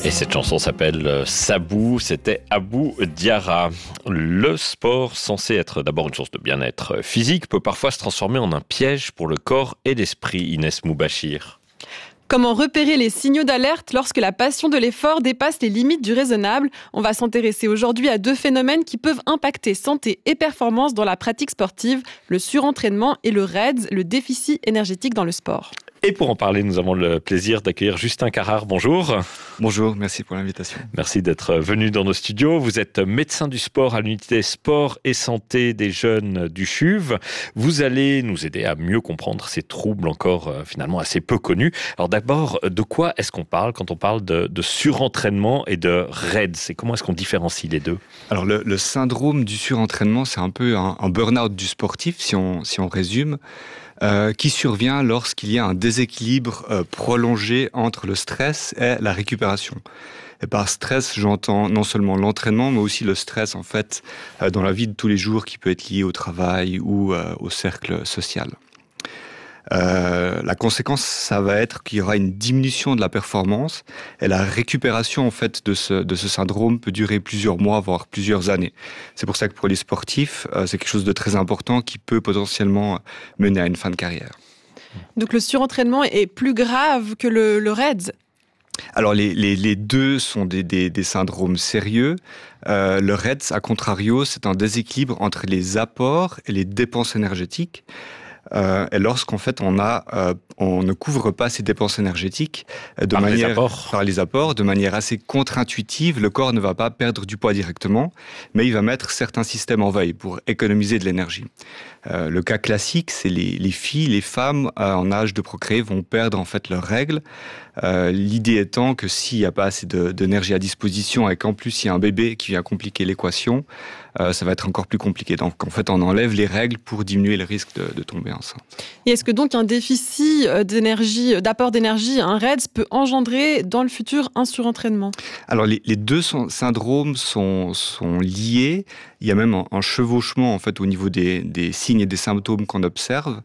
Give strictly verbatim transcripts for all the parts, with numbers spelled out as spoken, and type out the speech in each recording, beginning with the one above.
Et cette chanson s'appelle Sabou, c'était Abou Diarra. Le sport, censé être d'abord une source de bien-être physique, peut parfois se transformer en un piège pour le corps et l'esprit. Inès Moubachir. Comment repérer les signaux d'alerte lorsque la passion de l'effort dépasse les limites du raisonnable ? On va s'intéresser aujourd'hui à deux phénomènes qui peuvent impacter santé et performance dans la pratique sportive, le surentraînement et le R E D S, le déficit énergétique dans le sport. Et pour en parler, nous avons le plaisir d'accueillir Justin Carrard. Bonjour. Bonjour, merci pour l'invitation. Merci d'être venu dans nos studios. Vous êtes médecin du sport à l'unité sport et santé des jeunes du C H U V. Vous allez nous aider à mieux comprendre ces troubles encore euh, finalement assez peu connus. Alors d'abord, de quoi est-ce qu'on parle quand on parle de, de surentraînement et de R E D S ? Et comment est-ce qu'on différencie les deux ? Alors le, le syndrome du surentraînement, c'est un peu un, un burn-out du sportif, si on, si on résume. Euh, qui survient lorsqu'il y a un déséquilibre euh, prolongé entre le stress et la récupération. Et par stress, j'entends non seulement l'entraînement, mais aussi le stress en fait euh, dans la vie de tous les jours qui peut être lié au travail ou euh, au cercle social. Euh, la conséquence, ça va être qu'il y aura une diminution de la performance et la récupération en fait de ce de ce syndrome peut durer plusieurs mois, voire plusieurs années. C'est pour ça que pour les sportifs, euh, c'est quelque chose de très important qui peut potentiellement mener à une fin de carrière. Donc le surentraînement est plus grave que le, le R E D S ? Alors les, les, les deux sont des, des, des syndromes sérieux. Euh, le R E D S, à contrario, c'est un déséquilibre entre les apports et les dépenses énergétiques. Euh, et lorsqu'en fait on a, euh, on ne couvre pas ces dépenses énergétiques euh, de par manière les apports. par les apports, de manière assez contre-intuitive, le corps ne va pas perdre du poids directement, mais il va mettre certains systèmes en veille pour économiser de l'énergie. Euh, le cas classique, c'est les, les filles, les femmes euh, en âge de procréer vont perdre en fait leurs règles. Euh, l'idée étant que s'il n'y a pas assez de, d'énergie à disposition et qu'en plus il y a un bébé qui vient compliquer l'équation, euh, ça va être encore plus compliqué. Donc en fait, on enlève les règles pour diminuer le risque de, de tomber enceinte. Et est-ce que donc un déficit d'énergie, d'apport d'énergie, un R E D S peut engendrer dans le futur un surentraînement ? Alors les, les deux sont, syndromes sont, sont liés. Il y a même un, un chevauchement en fait au niveau des, des signes et des symptômes qu'on observe.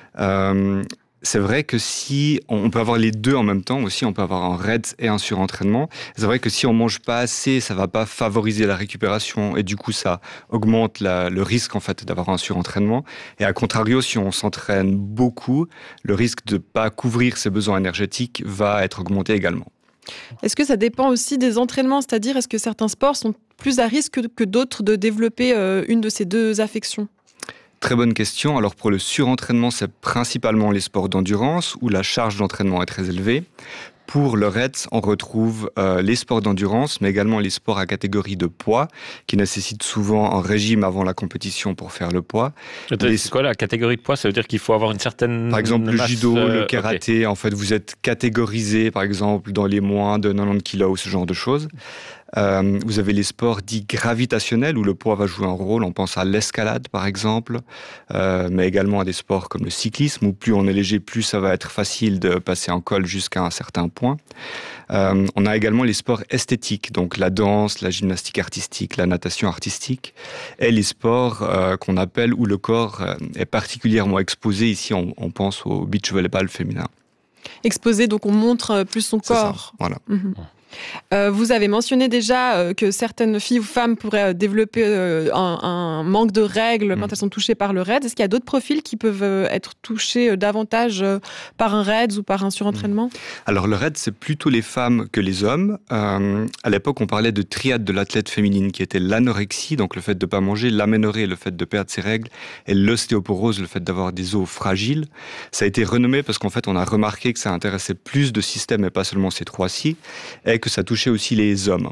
Euh, c'est vrai que si on peut avoir les deux en même temps aussi, on peut avoir un R E D S et un surentraînement. C'est vrai que si on mange pas assez, ça va pas favoriser la récupération et du coup ça augmente la, le risque en fait d'avoir un surentraînement. Et à contrario, si on s'entraîne beaucoup, le risque de pas couvrir ses besoins énergétiques va être augmenté également. Est-ce que ça dépend aussi des entraînements ? C'est-à-dire, est-ce que certains sports sont plus à risque que d'autres de développer euh, une de ces deux affections ? Très bonne question. Alors pour le surentraînement, c'est principalement les sports d'endurance où la charge d'entraînement est très élevée. Pour le R E D S, on retrouve euh, les sports d'endurance, mais également les sports à catégorie de poids, qui nécessitent souvent un régime avant la compétition pour faire le poids. Les... C'est quoi la catégorie de poids ? Ça veut dire qu'il faut avoir une certaine Par exemple, le masse, judo, euh, le karaté, okay. En fait, vous êtes catégorisé, par exemple, dans les moins de quatre-vingt-dix kilos ou ce genre de choses. Euh, vous avez les sports dits gravitationnels où le poids va jouer un rôle. On pense à l'escalade, par exemple, euh, mais également à des sports comme le cyclisme où plus on est léger, plus ça va être facile de passer en col jusqu'à un certain point. Euh, on a également les sports esthétiques, donc la danse, la gymnastique artistique, la natation artistique, et les sports euh, qu'on appelle où le corps euh, est particulièrement exposé. Ici, on, on pense au beach volleyball féminin. Exposé, donc on montre plus son C'est corps. Ça, voilà. Mmh. Euh, vous avez mentionné déjà euh, que certaines filles ou femmes pourraient euh, développer euh, un, un manque de règles mmh. quand elles sont touchées par le R E D S. Est-ce qu'il y a d'autres profils qui peuvent euh, être touchés euh, davantage euh, par un R E D S ou par un surentraînement ? mmh. Alors le R E D S, c'est plutôt les femmes que les hommes. Euh, à l'époque, on parlait de triade de l'athlète féminine qui était l'anorexie, donc le fait de ne pas manger, l'aménorrhée, le fait de perdre ses règles, et l'ostéoporose, le fait d'avoir des os fragiles. Ça a été renommé parce qu'en fait, on a remarqué que ça intéressait plus de systèmes et pas seulement ces trois-ci, et que ça touchait aussi les hommes.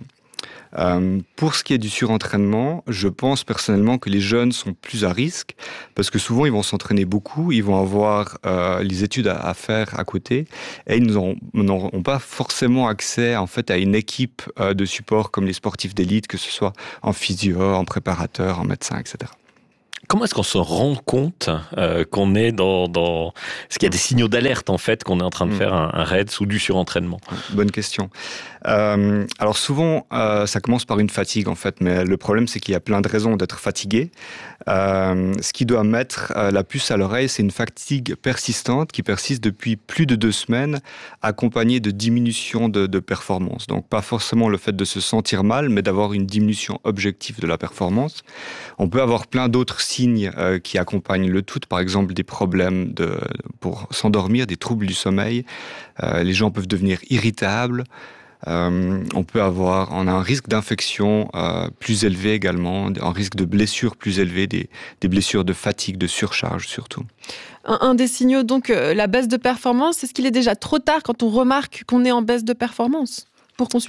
Euh, pour ce qui est du surentraînement, je pense personnellement que les jeunes sont plus à risque parce que souvent ils vont s'entraîner beaucoup, ils vont avoir euh, les études à, à faire à côté et ils n'auront pas forcément accès en fait à une équipe euh, de support comme les sportifs d'élite, que ce soit en physio, en préparateur, en médecin, et cetera. Comment est-ce qu'on se rend compte euh, qu'on est dans, dans... Est-ce qu'il y a des signaux d'alerte, en fait, qu'on est en train de faire un, un R E D S ou du surentraînement? Bonne question. Euh, alors souvent, euh, ça commence par une fatigue, en fait, mais le problème, c'est qu'il y a plein de raisons d'être fatigué. Euh, ce qui doit mettre euh, la puce à l'oreille, c'est une fatigue persistante qui persiste depuis plus de deux semaines, accompagnée de diminution de, de performance. Donc pas forcément le fait de se sentir mal, mais d'avoir une diminution objective de la performance. On peut avoir plein d'autres signes euh, qui accompagnent le tout, par exemple des problèmes de, pour s'endormir, des troubles du sommeil. Euh, les gens peuvent devenir irritables. Euh, on peut avoir, on a un risque d'infection euh, plus élevé également, un risque de blessures plus élevé, des, des blessures de fatigue, de surcharge surtout. Un, un des signaux, donc, euh, la baisse de performance, est-ce qu'il est déjà trop tard quand on remarque qu'on est en baisse de performance pour consulter ?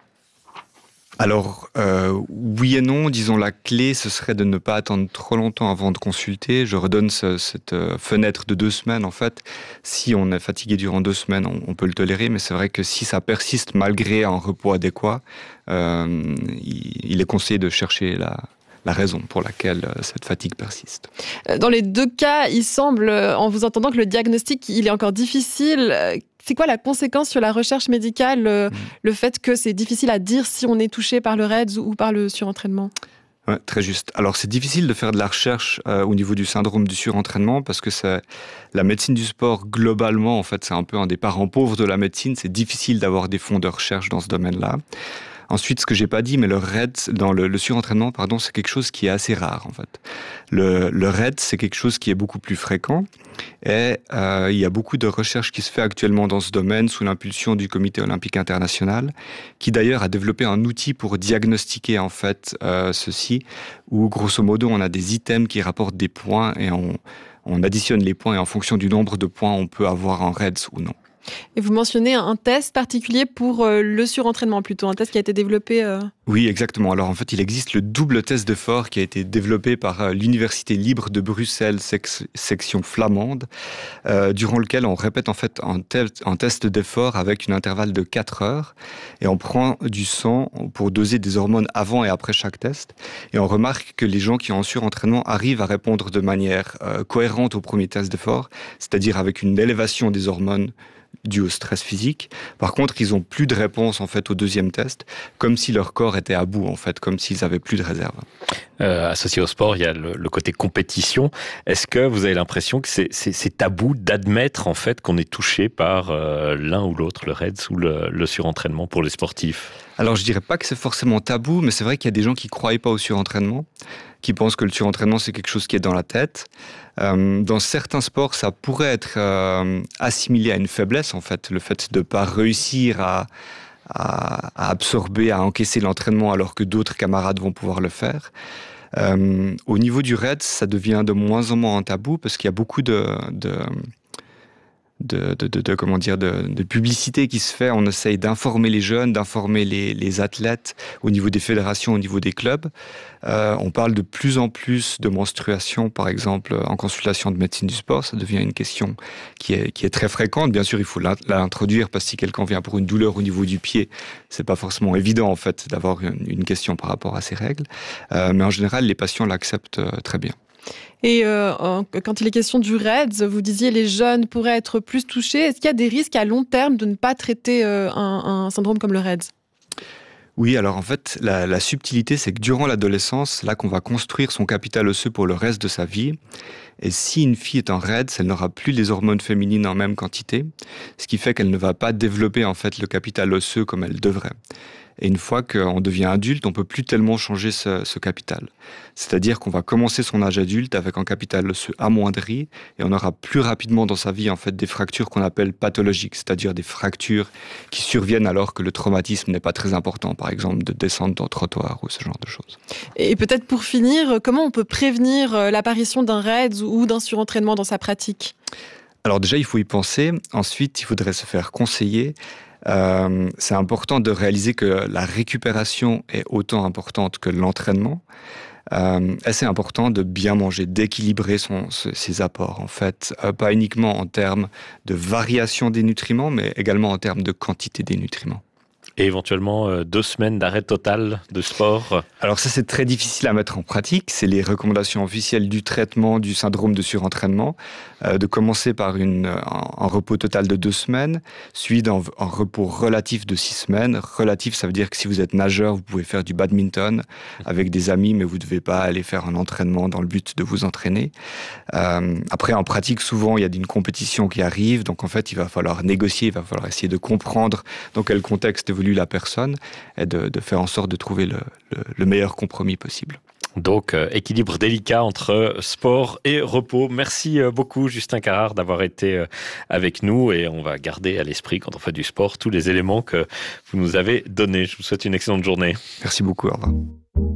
Alors, euh, oui et non. Disons, la clé, ce serait de ne pas attendre trop longtemps avant de consulter. Je redonne ce, cette euh, fenêtre de deux semaines, en fait. Si on est fatigué durant deux semaines, on, on peut le tolérer, mais c'est vrai que si ça persiste malgré un repos adéquat, euh, il, il est conseillé de chercher la, la raison pour laquelle euh, cette fatigue persiste. Dans les deux cas, il semble, en vous entendant, que le diagnostic, il est encore difficile. C'est quoi la conséquence sur la recherche médicale, euh, mmh. le fait que c'est difficile à dire si on est touché par le R E D S ou par le surentraînement ? Ouais, très juste. Alors, c'est difficile de faire de la recherche euh, au niveau du syndrome du surentraînement parce que c'est la médecine du sport, globalement, en fait, c'est un peu un des parents pauvres de la médecine. C'est difficile d'avoir des fonds de recherche dans ce domaine-là. Ensuite, ce que j'ai pas dit, mais le R E D S, dans le, le surentraînement, pardon, c'est quelque chose qui est assez rare, en fait. Le, le R E D S, c'est quelque chose qui est beaucoup plus fréquent. Et euh, il y a beaucoup de recherches qui se fait actuellement dans ce domaine sous l'impulsion du Comité olympique international, qui d'ailleurs a développé un outil pour diagnostiquer, en fait, euh, ceci, où, grosso modo, on a des items qui rapportent des points et on, on additionne les points et en fonction du nombre de points, on peut avoir un R E D S ou non. Et vous mentionnez un test particulier pour euh, le surentraînement, plutôt, un test qui a été développé... Euh... Oui, exactement. Alors en fait, il existe le double test d'effort qui a été développé par euh, l'Université libre de Bruxelles, sec- section flamande, euh, durant lequel on répète en fait un, tel, un test d'effort avec une intervalle de quatre heures et on prend du sang pour doser des hormones avant et après chaque test. Et on remarque que les gens qui ont un surentraînement arrivent à répondre de manière euh, cohérente au premier test d'effort, c'est-à-dire avec une élévation des hormones dû au stress physique. Par contre, ils n'ont plus de réponse en fait au deuxième test, comme si leur corps était à bout en fait, comme s'ils avaient plus de réserve. Euh, associé au sport, il y a le, le côté compétition. Est-ce que vous avez l'impression que c'est, c'est, c'est tabou d'admettre en fait qu'on est touché par euh, l'un ou l'autre, le R E D S ou le, le surentraînement pour les sportifs? Alors, je dirais pas que c'est forcément tabou, mais c'est vrai qu'il y a des gens qui croient pas au surentraînement, qui pensent que le surentraînement, c'est quelque chose qui est dans la tête. Euh, dans certains sports, ça pourrait être euh, assimilé à une faiblesse, en fait, le fait de ne pas réussir à, à, à absorber, à encaisser l'entraînement alors que d'autres camarades vont pouvoir le faire. Euh, au niveau du R E D S, ça devient de moins en moins un tabou parce qu'il y a beaucoup de... de De, de, de, de, comment dire, de, de publicité qui se fait. On essaye d'informer les jeunes, d'informer les, les athlètes au niveau des fédérations, au niveau des clubs. Euh, on parle de plus en plus de menstruation, par exemple, en consultation de médecine du sport. Ça devient une question qui est, qui est très fréquente. Bien sûr, il faut l'introduire parce que si quelqu'un vient pour une douleur au niveau du pied, c'est pas forcément évident, en fait, d'avoir une, une question par rapport à ces règles. Euh, mais en général, les patients l'acceptent euh, très bien. Et euh, quand il est question du R E D S, vous disiez les jeunes pourraient être plus touchés. Est-ce qu'il y a des risques à long terme de ne pas traiter euh, un, un syndrome comme le R E D S ? Oui, alors en fait, la, la subtilité, c'est que durant l'adolescence, c'est là qu'on va construire son capital osseux pour le reste de sa vie. Et si une fille est en R E D S, elle n'aura plus les hormones féminines en même quantité, ce qui fait qu'elle ne va pas développer en fait le capital osseux comme elle devrait. Et une fois qu'on devient adulte, on ne peut plus tellement changer ce, ce capital. C'est-à-dire qu'on va commencer son âge adulte avec un capital osseux amoindri et on aura plus rapidement dans sa vie en fait des fractures qu'on appelle pathologiques, c'est-à-dire des fractures qui surviennent alors que le traumatisme n'est pas très important, par exemple de descendre d'un trottoir ou ce genre de choses. Et peut-être pour finir, comment on peut prévenir l'apparition d'un R E D S ou d'un surentraînement dans sa pratique ? Alors déjà, il faut y penser. Ensuite, il faudrait se faire conseiller. Euh, c'est important de réaliser que la récupération est autant importante que l'entraînement. Euh, et c'est important de bien manger, d'équilibrer son, ses apports, en fait. Euh, pas uniquement en termes de variation des nutriments, mais également en termes de quantité des nutriments. Et éventuellement euh, deux semaines d'arrêt total de sport. Alors ça, c'est très difficile à mettre en pratique. C'est les recommandations officielles du traitement du syndrome de surentraînement, euh, de commencer par une, un, un repos total de deux semaines, suivi d'un un repos relatif de six semaines. Relatif, ça veut dire que si vous êtes nageur, vous pouvez faire du badminton avec des amis, mais vous ne devez pas aller faire un entraînement dans le but de vous entraîner. Euh, après, en pratique, souvent, il y a une compétition qui arrive. Donc en fait, il va falloir négocier, il va falloir essayer de comprendre dans quel contexte évolue la personne et de, de faire en sorte de trouver le, le, le meilleur compromis possible. Donc, euh, équilibre délicat entre sport et repos. Merci euh, beaucoup, Justin Carrard, d'avoir été euh, avec nous. Et on va garder à l'esprit, quand on fait du sport, tous les éléments que vous nous avez donnés. Je vous souhaite une excellente journée. Merci beaucoup. Au revoir.